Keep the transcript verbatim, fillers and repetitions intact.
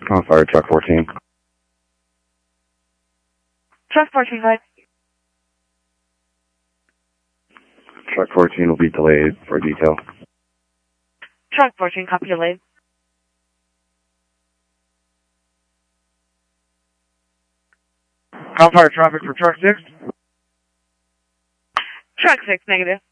On fire, truck fourteen. Truck fourteen, go ahead. Truck fourteen will be delayed for detail. Truck fourteen, copy delayed. On fire traffic for truck six. Truck six, negative.